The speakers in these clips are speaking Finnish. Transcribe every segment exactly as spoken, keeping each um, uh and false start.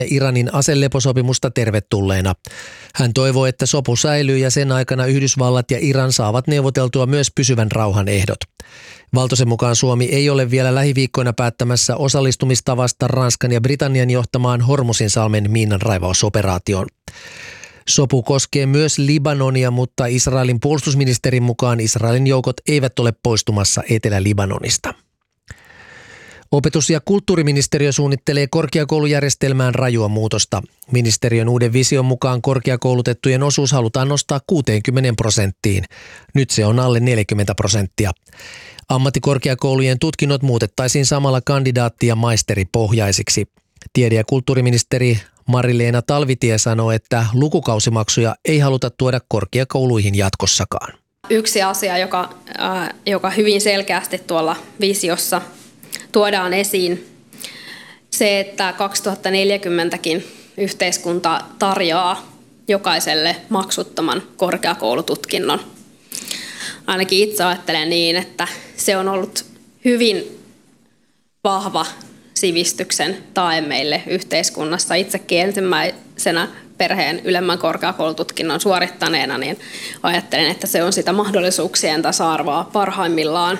Iranin aseleposopimusta tervetulleena. Hän toivoo, että sopu säilyy ja sen aikana Yhdysvallat ja Iran saavat neuvoteltua myös pysyvän rauhan ehdot. Valtosen mukaan Suomi ei ole vielä lähiviikkoina päättämässä osallistumistavasta Ranskan ja Britannian johtamaan Hormuzinsalmen miinanraivausoperaatioon. Sopu koskee myös Libanonia, mutta Israelin puolustusministerin mukaan Israelin joukot eivät ole poistumassa Etelä-Libanonista. Opetus- ja kulttuuriministeriö suunnittelee korkeakoulujärjestelmään rajua muutosta. Ministeriön uuden vision mukaan korkeakoulutettujen osuus halutaan nostaa kuuteenkymmeneen prosenttiin. Nyt se on alle neljäkymmentä prosenttia. Ammattikorkeakoulujen tutkinnot muutettaisiin samalla kandidaatti- ja maisteripohjaisiksi. Tiede- ja kulttuuriministeri Mari-Leena Talvitie sanoo, että lukukausimaksuja ei haluta tuoda korkeakouluihin jatkossakaan. Yksi asia, joka, äh, joka hyvin selkeästi tuolla visiossa tuodaan esiin, se, että kaksituhattaneljäkymmentäkin yhteiskunta tarjoaa jokaiselle maksuttoman korkeakoulututkinnon. Ainakin itse ajattelen niin, että se on ollut hyvin vahva sivistyksen tae meille yhteiskunnassa. Itsekin ensimmäisenä perheen ylemmän korkeakoulututkinnon suorittaneena, niin ajattelen, että se on sitä mahdollisuuksien tasa-arvoa parhaimmillaan.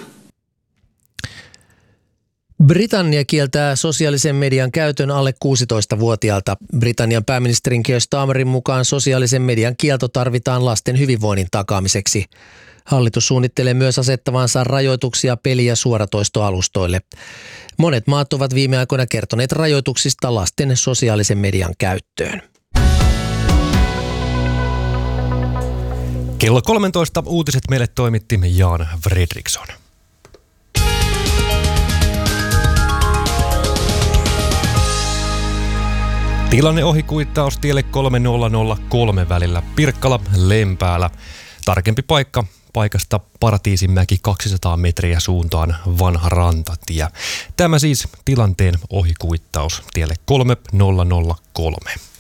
Britannia kieltää sosiaalisen median käytön alle kuusitoistavuotiaalta. Britannian pääministerin Keir Starmerin mukaan sosiaalisen median kielto tarvitaan lasten hyvinvoinnin takaamiseksi. Hallitus suunnittelee myös asettavansa rajoituksia peli- ja suoratoistoalustoille. Monet maat ovat viime aikoina kertoneet rajoituksista lasten sosiaalisen median käyttöön. Kello kolmetoista uutiset meille toimitti Jan Fredriksson. Tilanne ohikuittaus tielle kolme nolla nolla kolme välillä Pirkkala-Lempäälä. Tarkempi paikka paikasta Paratiisinmäki kaksisataa metriä suuntaan Vanha Rantatie. Tämä siis tilanteen ohikuittaus tielle kolme nolla nolla kolme.